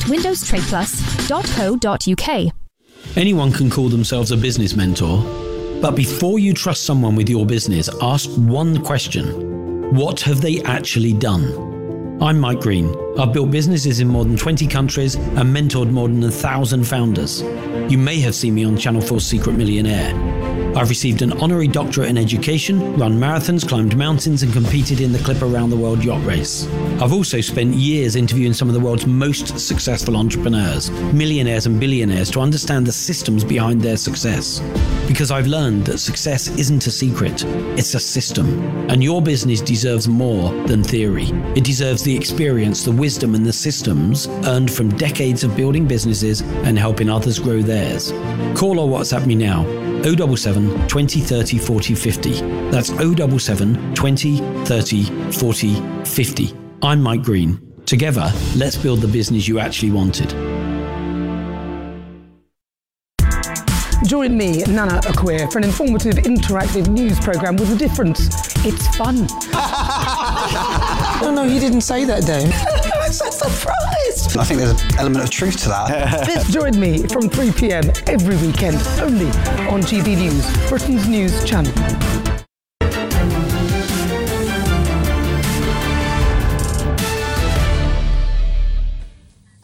windowstradeplus.co.uk. Anyone can call themselves a business mentor, but before you trust someone with your business, ask one question. What have they actually done? I'm Mike Green. I've built businesses in more than 20 countries and mentored more than 1,000 founders. You may have seen me on Channel 4's Secret Millionaire. I've received an honorary doctorate in education, run marathons, climbed mountains and competed in the Clipper Round the World yacht race. I've also spent years interviewing some of the world's most successful entrepreneurs, millionaires and billionaires to understand the systems behind their success. Because I've learned that success isn't a secret, it's a system. And your business deserves more than theory. It deserves the experience, the wisdom and the systems earned from decades of building businesses and helping others grow theirs. Call or WhatsApp me now. 077 20 30 40 50. That's 077 20 30 40 50. I'm Mike Green. Together, let's build the business you actually wanted. Join me, Nana Akwe, for an informative, interactive news programme with a difference. It's fun. No, he didn't say that, Dave. I'm so surprised. I think there's an element of truth to that. Join me from 3 p.m. every weekend, only on GB News, Britain's news channel.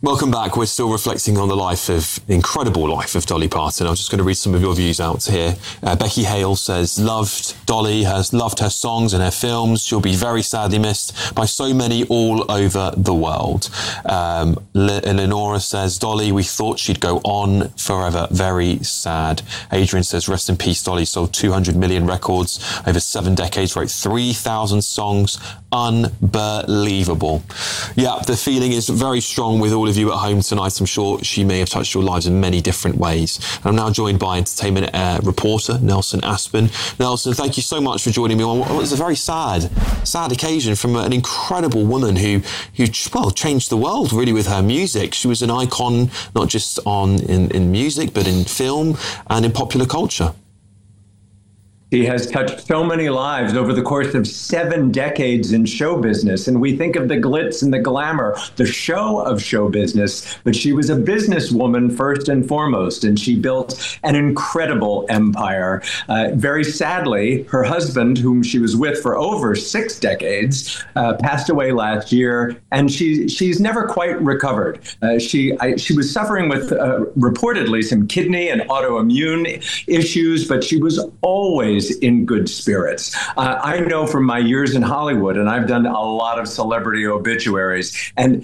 Welcome back. We're still reflecting on the incredible life of Dolly Parton. I'm just going to read some of your views out here. Becky Hale says, loved Dolly, has loved her songs and her films. She'll be very sadly missed by so many all over the world. Eleonora says, Dolly, we thought she'd go on forever. Very sad. Adrian says, rest in peace, Dolly. Sold 200 million records over 7 decades, wrote 3,000 songs. Unbelievable. Yeah, the feeling is very strong with all of you at home tonight. I'm sure she may have touched your lives in many different ways. And I'm now joined by entertainment reporter Nelson Aspen. Nelson, thank you so much for joining me on what was a very sad occasion from an incredible woman who changed the world really with her music. She was an icon, not just in music, but in film and in popular culture. He has touched so many lives over the course of 7 decades in show business. And we think of the glitz and the glamour, the show of show business. But she was a businesswoman first and foremost, and she built an incredible empire. Very sadly, her husband, whom she was with for over 6 decades, passed away last year, and she's never quite recovered. She was suffering with reportedly some kidney and autoimmune issues, but she was always in good spirits. I know from my years in Hollywood, and I've done a lot of celebrity obituaries, and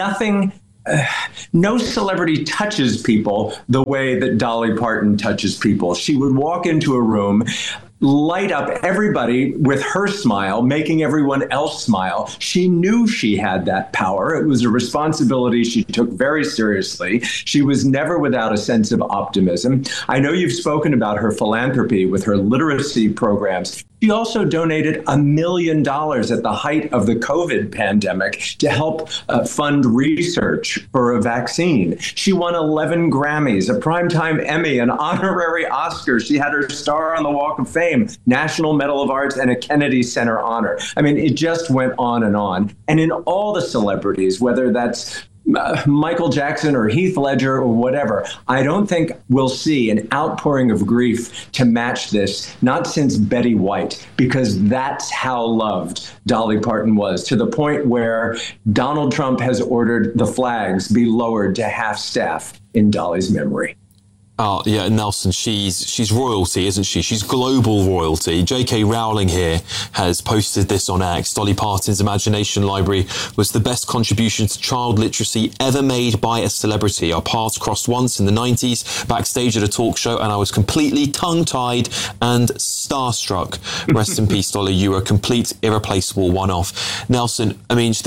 no celebrity touches people the way that Dolly Parton touches people. She would walk into a room, light up everybody with her smile, making everyone else smile. She knew she had that power. It was a responsibility she took very seriously. She was never without a sense of optimism. I know you've spoken about her philanthropy with her literacy programs. She also donated $1 million at the height of the COVID pandemic to help fund research for a vaccine. She won 11 Grammys, a Primetime Emmy, an honorary Oscar. She had her star on the Walk of Fame, National Medal of Arts, and a Kennedy Center honor. I mean, it just went on and on. And in all the celebrities, whether that's Michael Jackson or Heath Ledger or whatever, I don't think we'll see an outpouring of grief to match this, not since Betty White, because that's how loved Dolly Parton was, to the point where Donald Trump has ordered the flags be lowered to half-staff in Dolly's memory. Oh, yeah, Nelson, she's royalty, isn't she? She's global royalty. J.K. Rowling here has posted this on X. Dolly Parton's Imagination Library was the best contribution to child literacy ever made by a celebrity. Our paths crossed once in the 90s, backstage at a talk show, and I was completely tongue-tied and starstruck. Rest in peace, Dolly. You were a complete, irreplaceable one-off. Nelson, I mean,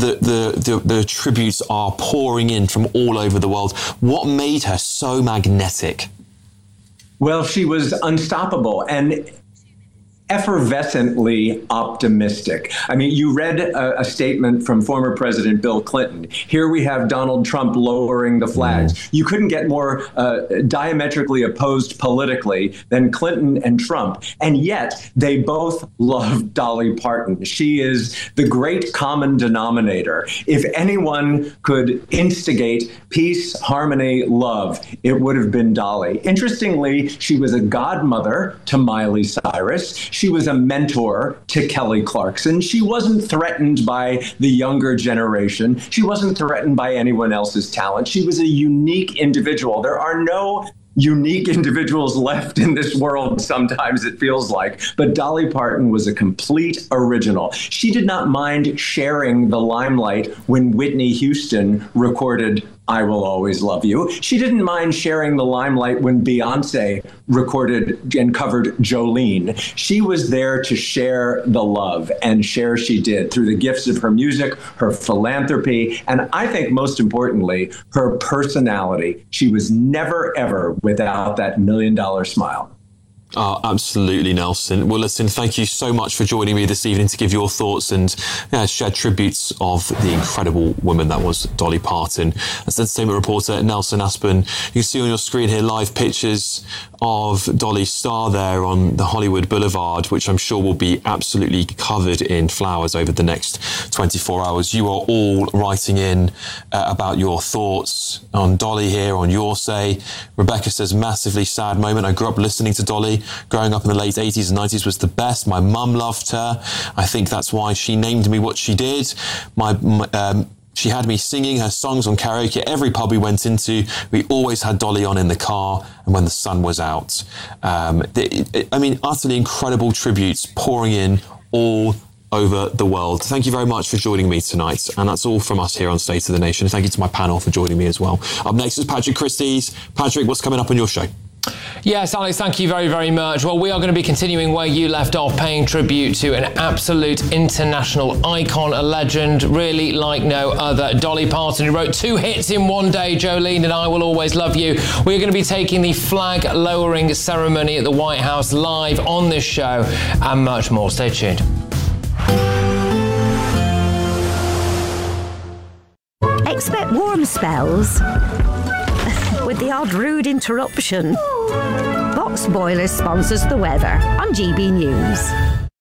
the tributes are pouring in from all over the world. What made her so magnetic? Well, she was unstoppable and effervescently optimistic. I mean, you read a statement from former President Bill Clinton. Here we have Donald Trump lowering the flags. You couldn't get more diametrically opposed politically than Clinton and Trump. And yet they both love Dolly Parton. She is the great common denominator. If anyone could instigate peace, harmony, love, it would have been Dolly. Interestingly, she was a godmother to Miley Cyrus. She was a mentor to Kelly Clarkson. She wasn't threatened by the younger generation. She wasn't threatened by anyone else's talent. She was a unique individual. There are no unique individuals left in this world, sometimes it feels like. But Dolly Parton was a complete original. She did not mind sharing the limelight when Whitney Houston recorded I Will Always Love You. She didn't mind sharing the limelight when Beyonce recorded and covered Jolene. She was there to share the love, and share she did through the gifts of her music, her philanthropy, and I think most importantly, her personality. She was never, ever without that $1 million smile. Oh, absolutely, Nelson. Well, listen, thank you so much for joining me this evening to give your thoughts and share tributes of the incredible woman that was Dolly Parton. As entertainment reporter Nelson Aspen, you can see on your screen here live pictures of Dolly's star there on the Hollywood Boulevard, which I'm sure will be absolutely covered in flowers over the next 24 hours. You are all writing in about your thoughts on Dolly here, on Your Say. Rebecca says, massively sad moment. I grew up listening to Dolly. Growing up in the late 80s and 90s was the best. My mum loved her. I think that's why she named me what she did. She had me singing her songs on karaoke at every pub we went into. We always had Dolly on in the car and when the sun was out. Utterly incredible tributes pouring in all over the world. Thank you very much for joining me tonight. And that's all from us here on State of the Nation. Thank you to my panel for joining me as well. Up next is Patrick Christys. Patrick, what's coming up on your show? Yes, Alex, thank you very, very much. Well, we are going to be continuing where you left off, paying tribute to an absolute international icon, a legend, really like no other, Dolly Parton, who wrote 2 hits in one day, Jolene and I Will Always Love You. We're going to be taking the flag-lowering ceremony at the White House live on this show and much more. Stay tuned. Expect warm spells with the odd rude interruption. Box Boilers sponsors the weather on GB News.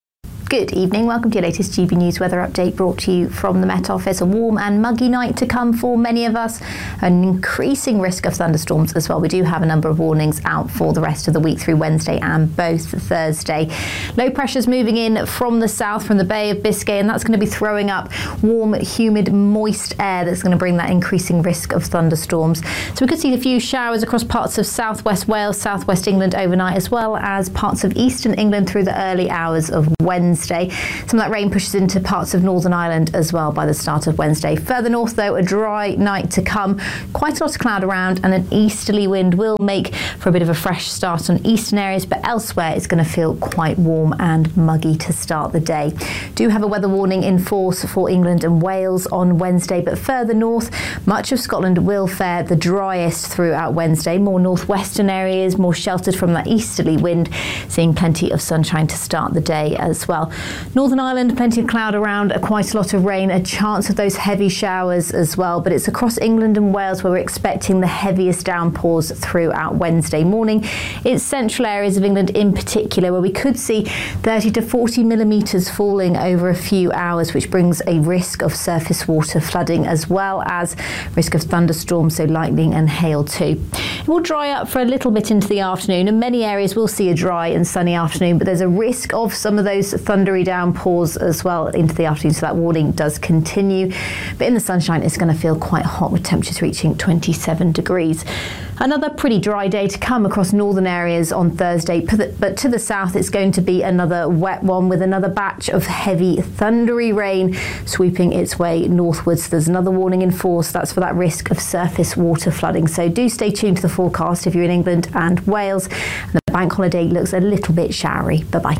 Good evening, welcome to your latest GB News weather update brought to you from the Met Office. A warm and muggy night to come for many of us, an increasing risk of thunderstorms as well. We do have a number of warnings out for the rest of the week through Wednesday and both Thursday. Low pressure's moving in from the south, from the Bay of Biscay, and that's going to be throwing up warm, humid, moist air that's going to bring that increasing risk of thunderstorms. So we could see a few showers across parts of southwest Wales, southwest England overnight, as well as parts of eastern England through the early hours of Wednesday. Some of that rain pushes into parts of Northern Ireland as well by the start of Wednesday. Further north, though, a dry night to come. Quite a lot of cloud around, and an easterly wind will make for a bit of a fresh start on eastern areas, but elsewhere it's going to feel quite warm and muggy to start the day. Do have a weather warning in force for England and Wales on Wednesday, but further north, much of Scotland will fare the driest throughout Wednesday. More northwestern areas, more sheltered from that easterly wind, seeing plenty of sunshine to start the day as well. Northern Ireland, plenty of cloud around, quite a lot of rain, a chance of those heavy showers as well, but it's across England and Wales where we're expecting the heaviest downpours throughout Wednesday morning. It's central areas of England in particular where we could see 30 to 40 millimetres falling over a few hours, which brings a risk of surface water flooding as well as risk of thunderstorms, so lightning and hail too. It will dry up for a little bit into the afternoon, and many areas will see a dry and sunny afternoon, but there's a risk of some of those thundery downpours as well into the afternoon, so that warning does continue. But in the sunshine, it's going to feel quite hot with temperatures reaching 27 degrees. Another pretty dry day to come across northern areas on Thursday, but to the south it's going to be another wet one with another batch of heavy thundery rain sweeping its way northwards. There's another warning in force, that's for that risk of surface water flooding, so do stay tuned to the forecast if you're in England and Wales. And the bank holiday looks a little bit showery. Bye-bye.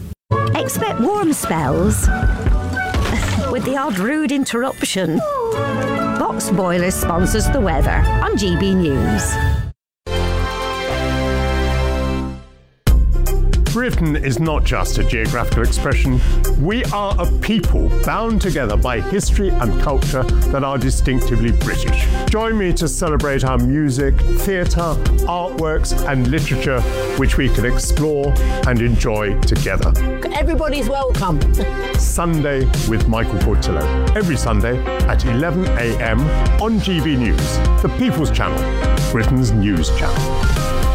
Expect warm spells with the odd rude interruption. Box Boilers sponsors the weather on GB News. Britain is not just a geographical expression. We are a people bound together by history and culture that are distinctively British. Join me to celebrate our music, theatre, artworks and literature, which we can explore and enjoy together. Everybody's welcome. Sunday with Michael Portillo. Every Sunday at 11 a.m. on GB News, the People's Channel, Britain's news channel.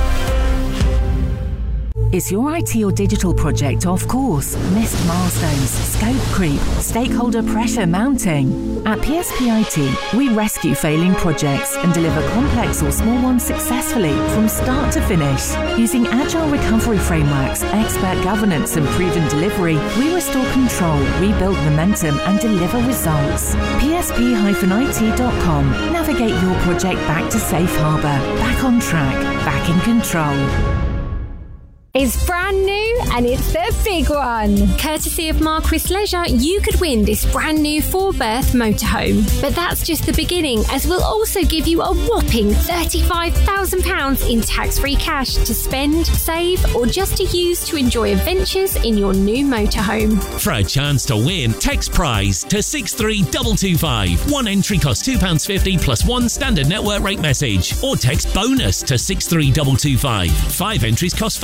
Is your IT or digital project off course? Missed milestones, scope creep, stakeholder pressure mounting? At PSP IT, we rescue failing projects and deliver complex or small ones successfully from start to finish. Using agile recovery frameworks, expert governance and proven delivery, we restore control, rebuild momentum and deliver results. PSP-IT.com. Navigate your project back to safe harbour, back on track, back in control. It's brand new and it's the big one. Courtesy of Marquis Leisure, you could win this brand new 4-berth motorhome. But that's just the beginning, as we'll also give you a whopping £35,000 in tax-free cash to spend, save, or just to use to enjoy adventures in your new motorhome. For a chance to win, text prize to 63225. One entry costs £2.50 plus one standard network rate message. Or text bonus to 63225. 5 entries cost £5.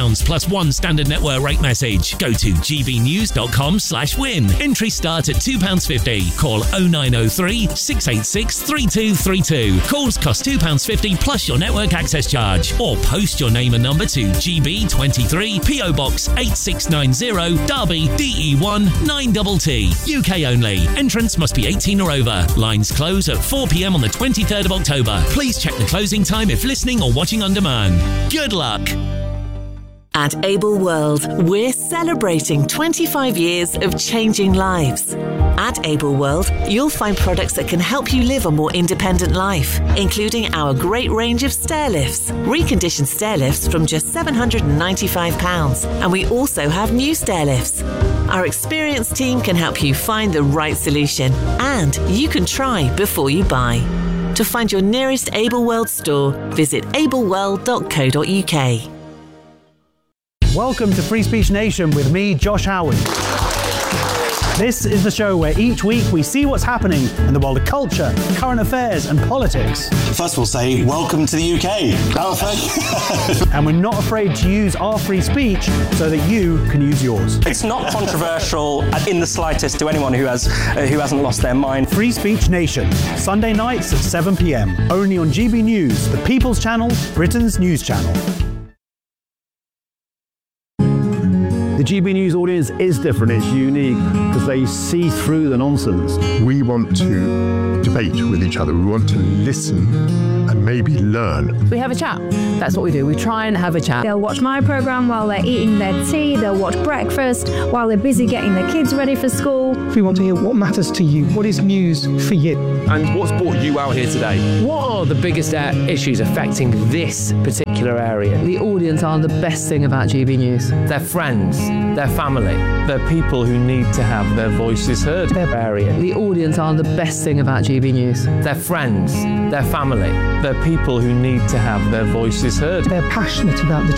£2 plus 1 standard network rate message. Go to gbnews.com/win. Entry start at £2.50. Call 0903 686 3232. Calls cost £2.50 plus your network access charge. Or post your name and number to GB23 PO Box 8690 Derby DE1 9TT. UK only. Entrance must be 18 or over. Lines close at 4 p.m. on the 23rd of October. Please check the closing time if listening or watching on demand. Good luck. At Able World, we're celebrating 25 years of changing lives. At Able World, you'll find products that can help you live a more independent life, including our great range of stair lifts, reconditioned stair lifts from just £795, and we also have new stair lifts. Our experienced team can help you find the right solution, and you can try before you buy. To find your nearest Able World store, visit ableworld.co.uk. Welcome to Free Speech Nation with me, Josh Howard. This is the show where each week we see what's happening in the world of culture, current affairs and politics. First of all, say welcome to the UK. Oh, thank you. And we're not afraid to use our free speech so that you can use yours. It's not controversial in the slightest to anyone who hasn't lost their mind. Free Speech Nation, Sunday nights at 7 p.m. Only on GB News, the People's Channel, Britain's news channel. The GB News audience is different, it's unique, because they see through the nonsense. We want to debate with each other, we want to listen and maybe learn. We have a chat, that's what we do, we try and have a chat. They'll watch my programme while they're eating their tea, they'll watch breakfast while they're busy getting their kids ready for school. We want to hear what matters to you, what is news for you. And what's brought you out here today? What are the biggest issues affecting this particular area? The audience are the best thing about GB News. Their friends, their family. They're people who need to have their voices heard. Their area. The audience are the best thing about GB News. Their friends, their family. They're people who need to have their voices heard. They're passionate about the